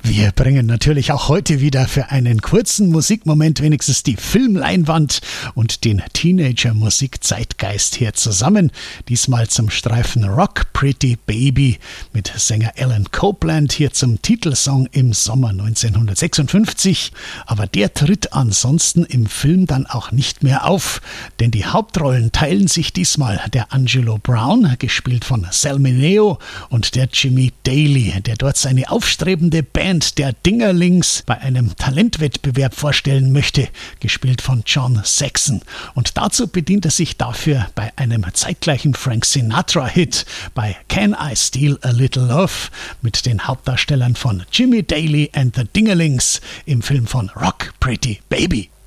Wir bringen natürlich auch heute wieder für einen kurzen Musikmoment wenigstens die Filmleinwand und den Teenager-Musik-Zeitgeist hier zusammen. Diesmal zum Streifen Rock Pretty Baby mit Sänger Alan Copeland hier zum Titelsong im Sommer 1956. Aber der tritt ansonsten im Film dann auch nicht mehr auf, denn die Hauptrollen teilen sich diesmal der Angelo Brown, gespielt von Sal Mineo, und der Jimmy Daly, der dort seine aufstrebende Band der Dingerlings bei einem Talentwettbewerb vorstellen möchte, gespielt von John Saxon. Und dazu bedient er sich dafür bei einem zeitgleichen Frank Sinatra-Hit, bei Can I Steal a Little Love, mit den Hauptdarstellern von Jimmy Daly and the Dingerlings im Film von Rock Pretty Baby.